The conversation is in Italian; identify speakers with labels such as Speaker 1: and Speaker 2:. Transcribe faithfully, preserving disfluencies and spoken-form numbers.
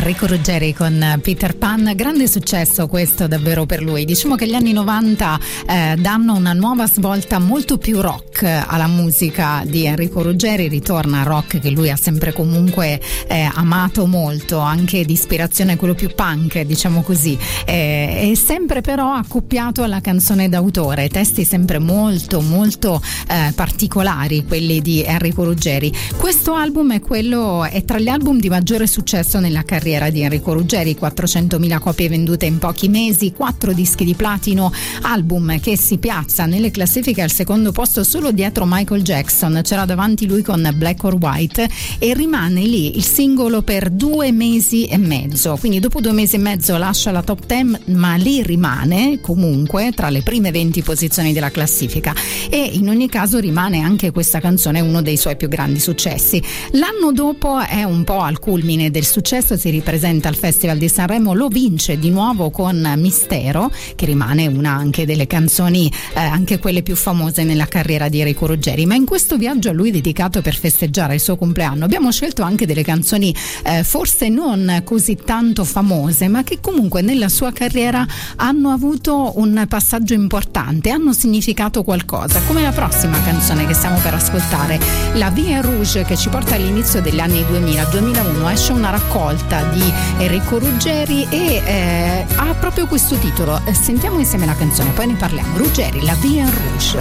Speaker 1: Enrico Ruggeri con Peter Pan, grande successo questo davvero per lui. Diciamo che gli anni novanta eh, danno una nuova svolta molto più rock alla musica di Enrico Ruggeri, ritorna al rock che lui ha sempre comunque eh, amato molto, anche di ispirazione quello più punk, diciamo così, eh, e sempre però accoppiato alla canzone d'autore, testi sempre molto molto eh, particolari quelli di Enrico Ruggeri. Questo album è quello è tra gli album di maggiore successo nella carriera di Enrico Ruggeri, quattrocentomila copie vendute in pochi mesi, quattro dischi di platino, album che si piazza nelle classifiche al secondo posto solo dietro Michael Jackson, c'era davanti lui con Black or White, e rimane lì il singolo per due mesi e mezzo, quindi dopo due mesi e mezzo lascia la top ten, ma lì rimane comunque tra le prime venti posizioni della classifica, e in ogni caso rimane anche questa canzone uno dei suoi più grandi successi. L'anno dopo è un po' al culmine del successo, si ripresenta al Festival di Sanremo, lo vince di nuovo con Mistero, che rimane una anche delle canzoni eh, anche quelle più famose nella carriera di Enrico Ruggeri. Ma in questo viaggio a lui dedicato per festeggiare il suo compleanno abbiamo scelto anche delle canzoni eh, forse non così tanto famose, ma che comunque nella sua carriera hanno avuto un passaggio importante, hanno significato qualcosa, come la prossima canzone che stiamo per ascoltare, La Vie Rouge, che ci porta all'inizio degli anni duemila duemilauno. Esce una raccolta di Enrico Ruggeri e eh, ha proprio questo titolo. Sentiamo insieme la canzone, poi ne parliamo. Ruggeri, La Vie Rouge.